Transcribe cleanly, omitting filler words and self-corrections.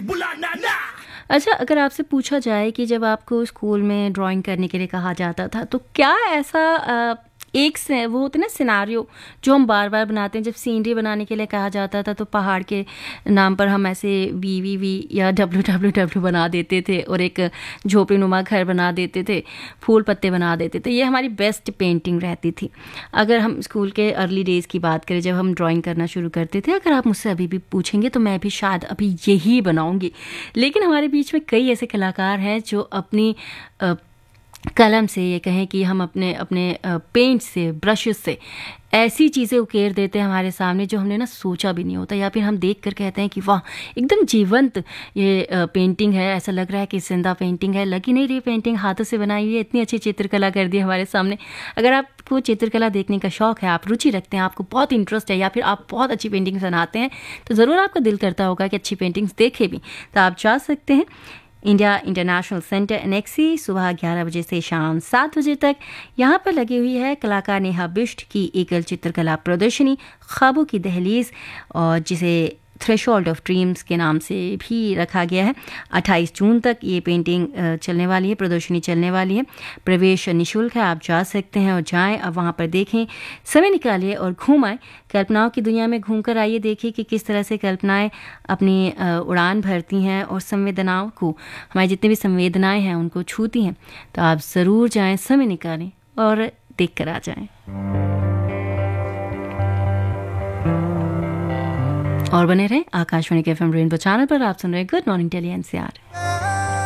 अच्छा, अगर आपसे पूछा जाए कि जब आपको स्कूल में ड्राइंग करने के लिए कहा जाता था तो क्या ऐसा एक से वो होते ना सिनारियो जो हम बार बार बनाते हैं, जब सीनरी बनाने के लिए कहा जाता था तो पहाड़ के नाम पर हम ऐसे वी या डब्ल्यू बना देते थे और एक झोपड़ी नुमा घर बना देते थे, फूल पत्ते बना देते थे। ये हमारी बेस्ट पेंटिंग रहती थी। अगर हम स्कूल के अर्ली डेज़ की बात करें, जब हम ड्राइंग करना शुरू करते थे, अगर आप मुझसे अभी भी पूछेंगे तो मैं भी शायद अभी यही बनाऊंगी। लेकिन हमारे बीच में कई ऐसे कलाकार हैं जो अपनी कलम से, ये कहें कि हम अपने अपने पेंट से, ब्रशेस से ऐसी चीज़ें उकेर देते हैं हमारे सामने जो हमने ना सोचा भी नहीं होता, या फिर हम देख कर कहते हैं कि वाह एकदम जीवंत ये पेंटिंग है, ऐसा लग रहा है कि जिंदा पेंटिंग है। लगी नहीं रही पेंटिंग हाथों से बनाई हुई है, इतनी अच्छी चित्रकला कर दी हमारे सामने। अगर आपको चित्रकला देखने का शौक है, आप रुचि रखते हैं, आपको बहुत इंटरेस्ट है, या फिर आप बहुत अच्छी पेंटिंग बनाते हैं, तो ज़रूर आपका दिल करता होगा कि अच्छी पेंटिंग्स देखे भी, तो आप जा सकते हैं इंडिया इंटरनेशनल सेंटर एनेक्सी, सुबह 11 बजे से शाम 7 बजे तक। यहाँ पर लगी हुई है कलाकार नेहा बिष्ट की एकल चित्रकला प्रदर्शनी ख्वाबों की दहलीज, और जिसे थ्रेशोल्ड ऑफ ड्रीम्स के नाम से भी रखा गया है। 28 जून तक ये पेंटिंग चलने वाली है, प्रदर्शनी चलने वाली है। प्रवेश निःशुल्क है, आप जा सकते हैं और जाएं, अब वहाँ पर देखें, समय निकालिए और घूम आएँ। कल्पनाओं की दुनिया में घूमकर आइए, देखिए कि किस तरह से कल्पनाएं अपनी उड़ान भरती हैं और संवेदनाओं को, हमारी जितनी भी संवेदनाएं हैं उनको छूती हैं। तो आप ज़रूर जाएं, समय निकालें और देख कर आ जाएं। और बने रहें आकाशवाणी के FM रेनबो चैनल पर। आप सुन रहे हैं गुड मॉर्निंग दिल्ली NCR।